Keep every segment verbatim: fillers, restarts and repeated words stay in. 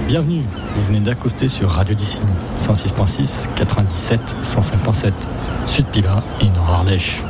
Bienvenue, vous venez d'accoster sur Radio d'ici, cent six virgule six, quatre-vingt-dix-sept, cent cinq virgule sept, Sud Pila et Nord Ardèche.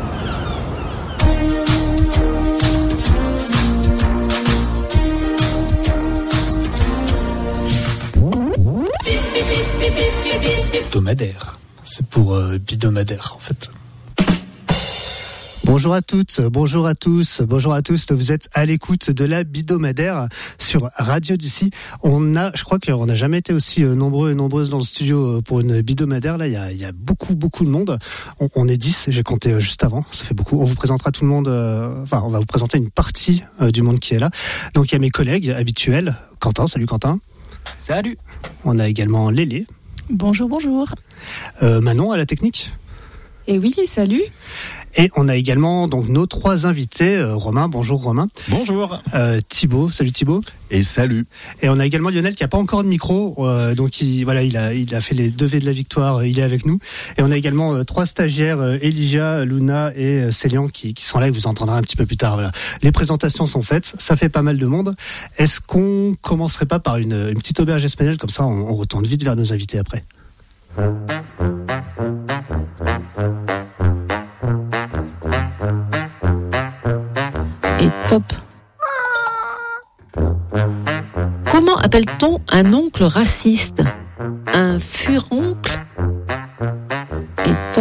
Hebdomadaire, c'est pour euh, bidomadaire en fait. Bonjour à toutes, bonjour à tous, bonjour à tous. Vous êtes à l'écoute de la Bidomadaire sur Radio d'ici. On a, je crois qu'on n'a jamais été aussi nombreux et nombreuses dans le studio pour une Bidomadaire. Là, il y a, il y a beaucoup, beaucoup de monde. On, on est dix, j'ai compté juste avant. Ça fait beaucoup. On vous présentera tout le monde. Euh, enfin, on va vous présenter une partie euh, du monde qui est là. Donc, il y a mes collègues habituels. Quentin, salut Quentin. Salut. On a également Lélé. Bonjour, bonjour. Euh, Manon à la technique. Et oui, salut. Et on a également donc nos trois invités. Euh, Romain, bonjour Romain. Bonjour. Euh, Thibaut, salut Thibaut. Et salut. Et on a également Lionel qui a pas encore de micro, euh, donc il, voilà, il a, il a fait les deux V de la victoire, il est avec nous. Et on a également euh, trois stagiaires, euh, Elijah, Luna et euh, Célian qui, qui sont là et vous entendrez un petit peu plus tard. Voilà. Les présentations sont faites, ça fait pas mal de monde. Est-ce qu'on commencerait pas par une, une petite auberge espagnole, comme ça on, on retourne vite vers nos invités après. Et top. Comment appelle-t-on un oncle raciste? Un furoncle? Et top.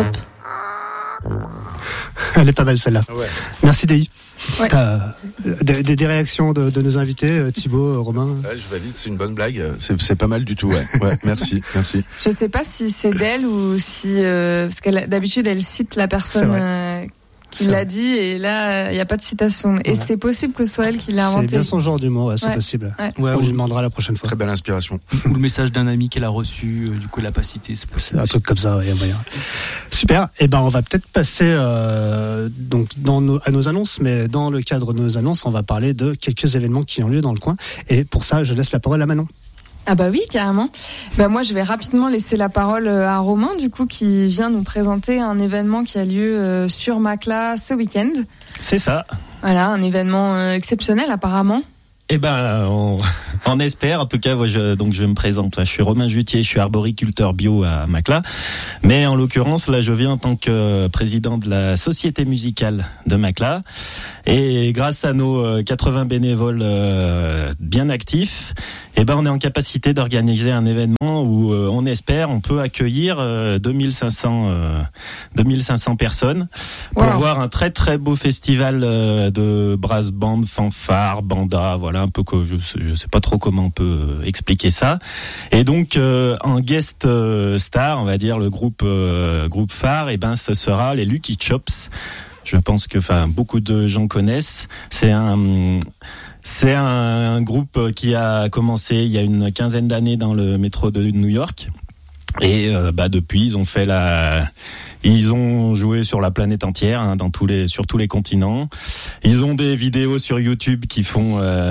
Elle est pas mal celle-là. Ouais. Merci Déi. Ouais. T'as des, des, des réactions de, de nos invités, Thibaut, Romain. Ouais, je valide, c'est une bonne blague. C'est, c'est pas mal du tout, ouais. Ouais, merci, merci. Je sais pas si c'est d'elle ou si euh, parce qu'elle d'habitude elle cite la personne euh, qui C'est l'a vrai. dit et là il y a pas de citation. Et Ouais. c'est possible que ce soit elle qui l'a C'est inventé. bien son genre d'humour, ouais, c'est Ouais. possible. Ouais. Ouais, On ou, lui demandera la prochaine fois. Très belle inspiration. ou le message d'un ami qu'elle a reçu, euh, du coup elle l'a pas cité, c'est possible. Un truc comme ça, il y a moyen. Super. Et ben, on va peut-être passer euh, donc dans nos, à nos annonces, mais dans le cadre de nos annonces, on va parler de quelques événements qui ont lieu dans le coin. Et pour ça, je laisse la parole à Manon. Ah bah oui, carrément. Bah moi, je vais rapidement laisser la parole à Romain, du coup, qui vient nous présenter un événement qui a lieu euh, sur Macla ce week-end. C'est ça. Voilà, un événement euh, exceptionnel apparemment. Eh ben, on, on espère. En tout cas, moi, je, donc je me présente. Je suis Romain Jutier, je suis arboriculteur bio à Macla. Mais en l'occurrence, là, je viens en tant que président de la société musicale de Macla. Et grâce à nos quatre-vingts bénévoles euh, bien actifs, eh ben, on est en capacité d'organiser un événement où euh, on espère, on peut accueillir euh, deux mille cinq cents, euh, deux mille cinq cents personnes pour Wow. voir un très très beau festival euh, de brass band, fanfare, banda, voilà un peu que je sais, je sais pas trop comment on peut euh, expliquer ça. Et donc euh, en guest euh, star, on va dire le groupe euh, groupe phare, et ben ce sera les Lucky Chops. Je pense que enfin beaucoup de gens connaissent. C'est un C'est un, un groupe qui a commencé il y a une quinzaine d'années dans le métro de New York. Et euh, bah depuis, ils ont fait la, ils ont joué sur la planète entière, hein, dans tous les, sur tous les continents. Ils ont des vidéos sur YouTube qui font euh,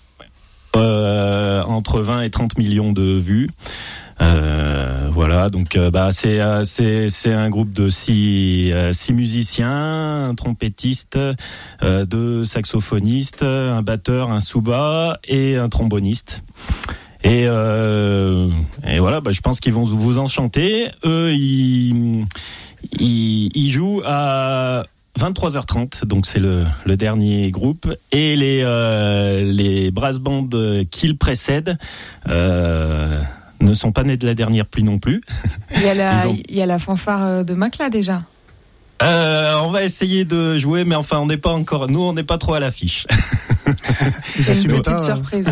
euh, entre vingt et trente millions de vues. Euh, voilà, donc euh, bah c'est euh, c'est c'est un groupe de six euh, six musiciens, un trompettiste, euh, deux saxophonistes, un batteur, un souba et un tromboniste. Et euh, et voilà, bah je pense qu'ils vont vous enchanter. Eux, ils ils, ils jouent à vingt-trois heures trente, donc c'est le, le dernier groupe, et les euh, les brass bands qui le précèdent euh, ne sont pas nés de la dernière pluie non plus. Il y a la, ont... il y a la fanfare de Macla déjà. Euh, on va essayer de jouer, mais enfin on n'est pas encore, nous on n'est pas trop à l'affiche. C'est une petite pas, surprise.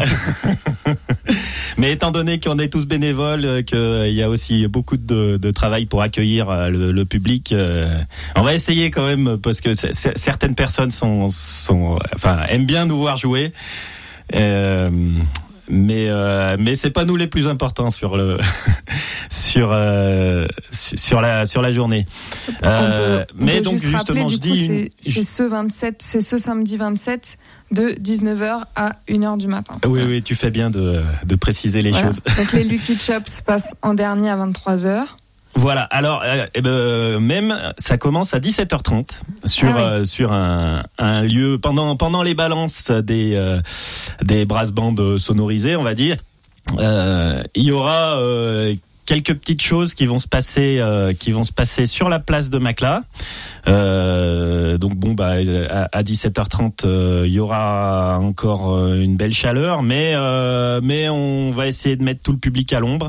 Mais étant donné qu'on est tous bénévoles, qu'il y a aussi beaucoup de, de travail pour accueillir le, le public, euh, on va essayer quand même, parce que c- c- certaines personnes sont, sont, enfin, aiment bien nous voir jouer. Euh, mais euh, mais c'est pas nous les plus importants sur le sur euh, sur la sur la journée. Euh, on peut, on mais peut donc juste justement, rappeler, je du coup, dis c'est, une... c'est ce vingt-sept, c'est ce samedi vingt-sept de dix-neuf heures à une heure du matin. Oui oui, tu fais bien de de préciser les Voilà. choses. Donc les Lucky Chops passent en dernier à vingt-trois heures. Voilà, alors euh, eh ben, même ça commence à dix-sept heures trente sur Ah oui. euh, sur un, un lieu pendant pendant les balances des euh, des brass bands sonorisées, on va dire. euh, il y aura euh, quelques petites choses qui vont se passer, euh, qui vont se passer sur la place de Macla. Euh, donc bon, bah à, à dix-sept heures trente, euh, il y aura encore euh, une belle chaleur, mais euh, mais on va essayer de mettre tout le public à l'ombre.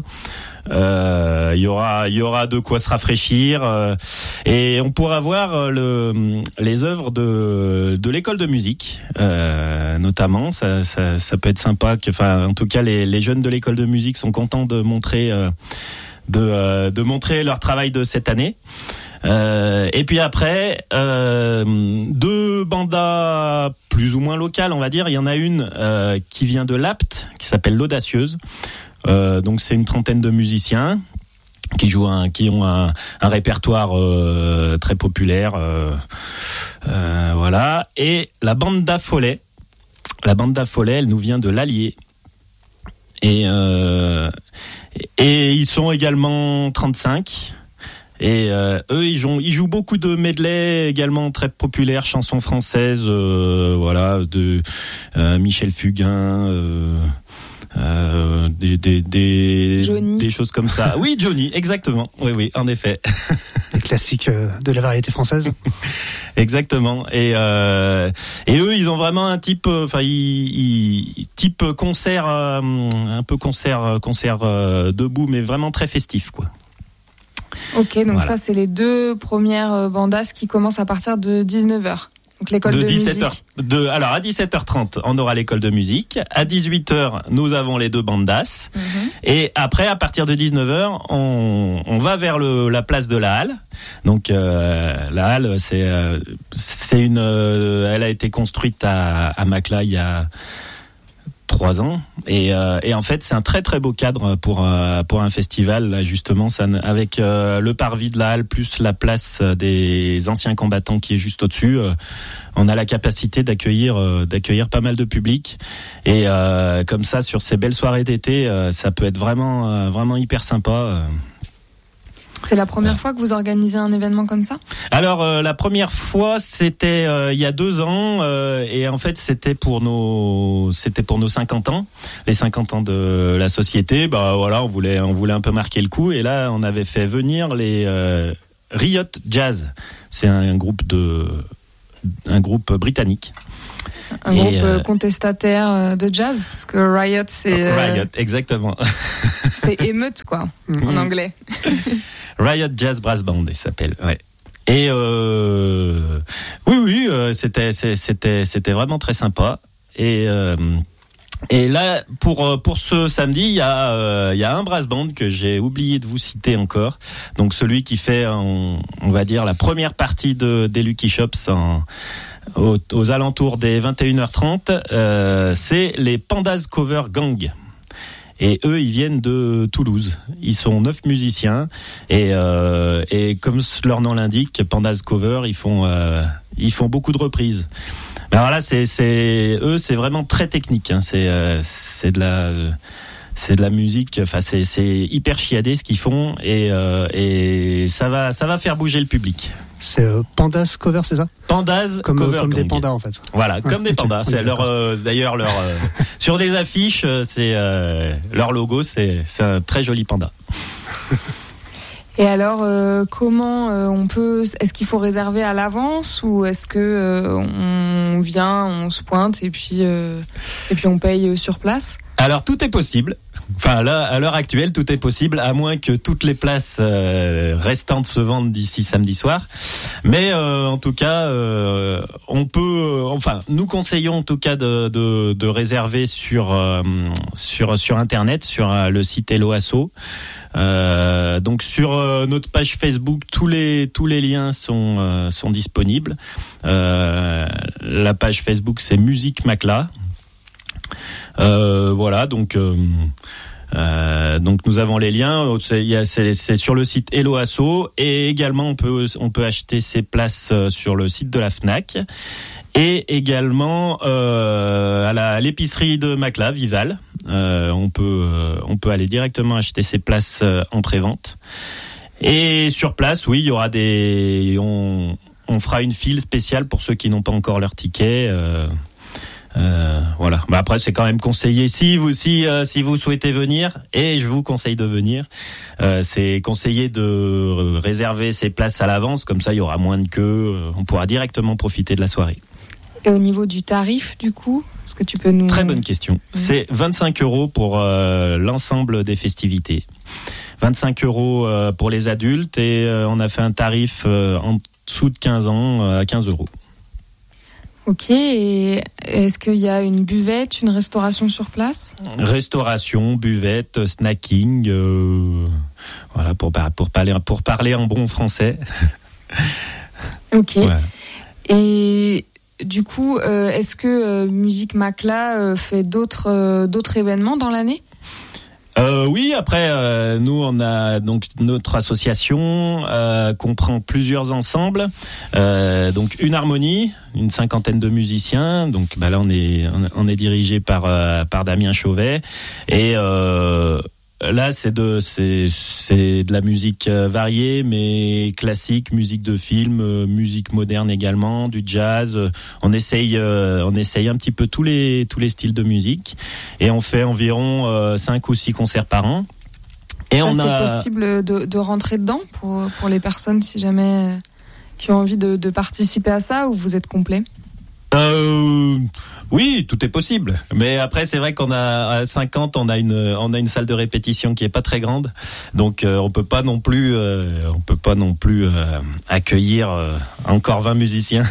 Euh, il y aura il y aura de quoi se rafraîchir euh, et on pourra voir le les œuvres de de l'école de musique euh, notamment. Ça, ça ça peut être sympa que enfin en tout cas les les jeunes de l'école de musique sont contents de montrer euh, de euh, de montrer leur travail de cette année. Euh, et puis après, euh, deux bandas plus ou moins locales, on va dire. Il y en a une euh, qui vient de l'Apt, qui s'appelle l'Audacieuse. Euh, donc c'est une trentaine de musiciens qui jouent, un, qui ont un, un répertoire euh, très populaire, euh, euh, voilà. Et la Banda Follet, la Banda Follet, elle nous vient de l'Allier. Et euh, et ils sont également trente-cinq. Et euh, eux, ils jouent, ils jouent beaucoup de medley également très populaires, chansons françaises, euh, voilà, de euh, Michel Fugain. Euh, Euh, des des des Johnny. Des choses comme ça. Oui, Johnny, exactement. Oui oui, en effet. Les classiques de la variété française. Exactement. Et euh, et eux, ils ont vraiment un type, enfin, ils, ils type concert, euh, un peu concert concert euh, debout, mais vraiment très festif, quoi. Ok, donc Voilà. ça c'est les deux premières bandas qui commencent à partir de dix-neuf heures. Donc l'école de, de musique. dix-sept heures. De, alors à dix-sept heures trente, on aura l'école de musique. À dix-huit heures, nous avons les deux bandas. Mhm. Et après, à partir de dix-neuf heures, on, on va vers le, la place de la Halle. Donc euh, la Halle, c'est, euh, c'est une, euh, elle a été construite à, à Macla il y a trois ans et, euh, et en fait c'est un très très beau cadre pour euh, pour un festival là, justement ça, avec euh, le parvis de la Halle plus la place des anciens combattants qui est juste au-dessus, euh, on a la capacité d'accueillir euh, d'accueillir pas mal de public et euh, comme ça sur ces belles soirées d'été euh, ça peut être vraiment euh, vraiment hyper sympa. euh. C'est la première fois que vous organisez un événement comme ça ? Alors euh, la première fois c'était euh, il y a deux ans euh, et en fait c'était pour nos c'était pour nos cinquante ans, les cinquante ans de la société. Bah voilà, on voulait on voulait un peu marquer le coup et là on avait fait venir les euh, Riot Jazz. C'est un, un groupe de un groupe britannique. Un et groupe euh, contestataire de jazz, parce que Riot c'est euh, Riot, exactement. c'est émeute quoi en anglais. Riot Jazz Brass Band, il s'appelle. Ouais. Et euh, oui, oui, euh, c'était, c'était, c'était vraiment très sympa. Et euh, et là, pour pour ce samedi, il y a euh, il y a un brass band que j'ai oublié de vous citer encore. Donc celui qui fait, on, on va dire, la première partie de des Lucky Shops en aux, aux alentours des vingt et une heures trente, euh, c'est les Pandas Cover Gang. Et eux, ils viennent de Toulouse. Ils sont neuf musiciens et euh, et comme leur nom l'indique, Pandas Cover, ils font euh, ils font beaucoup de reprises. Alors là, c'est c'est eux, c'est vraiment très technique. Hein. C'est euh, c'est de la c'est de la musique. Enfin, c'est c'est hyper chiadé ce qu'ils font et euh, et ça va ça va faire bouger le public. C'est euh, Pandas Cover, c'est ça ? Pandas comme, Cover euh, comme Gang. des pandas en fait. Voilà, comme ah, des okay, pandas. C'est leur euh, d'ailleurs leur euh, sur les affiches, c'est euh, leur logo, c'est c'est un très joli panda. Et alors, euh, comment euh, on peut... Est-ce qu'il faut réserver à l'avance ou est-ce que euh, on vient, on se pointe et puis euh, et puis on paye sur place ? Alors tout est possible. Enfin là, à l'heure actuelle, tout est possible, à moins que toutes les places euh, restantes se vendent d'ici samedi soir. Mais euh, en tout cas, euh, on peut. Euh, enfin, nous conseillons en tout cas de de, de réserver sur euh, sur sur internet, sur euh, le site Hello Asso. Euh, donc sur euh, notre page Facebook, tous les tous les liens sont euh, sont disponibles. Euh, la page Facebook, c'est Musique Macla. Euh, voilà, donc euh, euh, donc nous avons les liens. C'est, il y a, c'est, c'est sur le site Hello Asso et également on peut on peut acheter ses places sur le site de la Fnac et également euh, à, la, à l'épicerie de Macla, Vival. Euh, on peut euh, on peut aller directement acheter ses places euh, en prévente. Et sur place, oui, il y aura des on on fera une file spéciale pour ceux qui n'ont pas encore leur ticket. Euh, Euh, voilà. Mais après, c'est quand même conseillé si vous si euh, si vous souhaitez venir, et je vous conseille de venir. Euh, c'est conseillé de réserver ses places à l'avance, comme ça il y aura moins de queue. On pourra directement profiter de la soirée. Et au niveau du tarif, du coup, est-ce que tu peux nous... Très bonne question. Mmh. C'est vingt-cinq euros pour euh, l'ensemble des festivités. vingt-cinq euros euh, pour les adultes, et euh, on a fait un tarif euh, en dessous de quinze ans euh, à quinze euros. Ok, et est-ce qu'il y a une buvette, une restauration sur place ? Restauration, buvette, snacking, euh, voilà, pour, pour, parler, pour parler en bon français. Ok. Ouais. Et... Du coup, euh, est-ce que euh, Musique Macla euh, fait d'autres euh, d'autres événements dans l'année ? Euh, oui, après, euh, nous, on a donc notre association euh, comprend plusieurs ensembles. Euh, donc une harmonie, une cinquantaine de musiciens. Donc bah là, on est on est dirigé par euh, par Damien Chauvet, et euh, là, c'est de c'est c'est de la musique variée, mais classique, musique de film, euh, musique moderne également, du jazz. On essaye euh, on essaye un petit peu tous les tous les styles de musique, et on fait environ euh, cinq ou six concerts par an. Et ça, on c'est a... possible de, de rentrer dedans pour pour les personnes si jamais euh, qui ont envie de, de participer à ça, ou vous êtes complet ? Euh, oui, tout est possible. Mais après, c'est vrai qu'on a à cinquante, on a une, on a une salle de répétition qui est pas très grande, donc euh, on peut pas non plus, euh, on peut pas non plus euh, accueillir euh, encore vingt musiciens.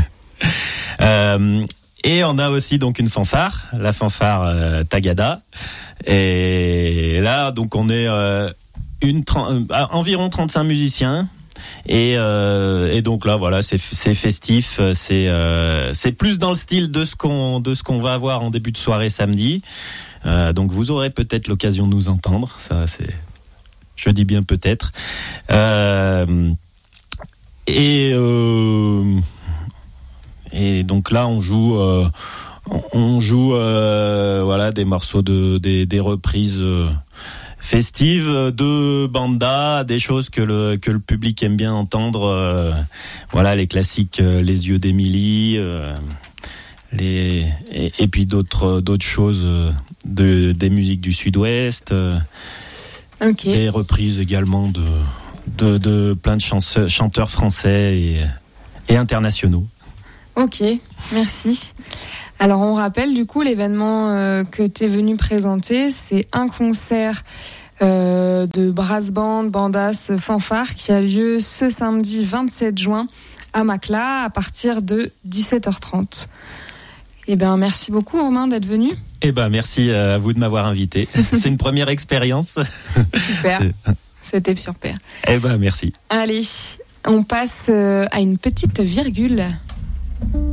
euh, et on a aussi donc une fanfare, la fanfare euh, Tagada. Et là, donc on est euh, une euh, environ trente-cinq musiciens. Et, euh, et donc là, voilà, c'est, c'est festif, c'est, euh, c'est plus dans le style de ce qu'on, de ce qu'on va avoir en début de soirée samedi. Euh, donc vous aurez peut-être l'occasion de nous entendre. Ça, c'est, je dis bien peut-être. Euh, et euh, et donc là, on joue, euh, on joue, euh, voilà, des morceaux de, des, des reprises. Euh, Festive de Banda, des choses que le que le public aime bien entendre, euh, voilà, les classiques, euh, les yeux d'Émilie, euh, les et, et puis d'autres d'autres choses, euh, de des musiques du Sud-Ouest, euh, okay. Des reprises également de de de plein de chanceux, chanteurs français et et internationaux. Ok, merci. Alors on rappelle du coup l'événement euh, que tu es venu présenter, c'est un concert euh, de brass band, bandas, fanfare qui a lieu ce samedi vingt-sept juin à Macla à partir de dix-sept heures trente. Eh ben merci beaucoup Romain d'être venu. Eh ben merci à vous de m'avoir invité. C'est une première expérience. Super. C'est... C'était super. Eh ben merci. Allez, on passe à une petite virgule.